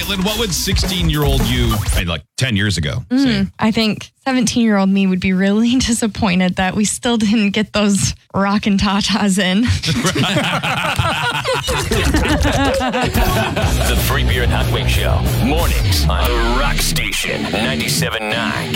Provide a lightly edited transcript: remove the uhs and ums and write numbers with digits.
Caitlin, what would 16-year-old you, like 10 years ago, say? I think 17-year-old me would be really disappointed that we still didn't get those rockin' tatas in. The Free Beer and Hot Wing Show. Mornings on the Rock Station 97.9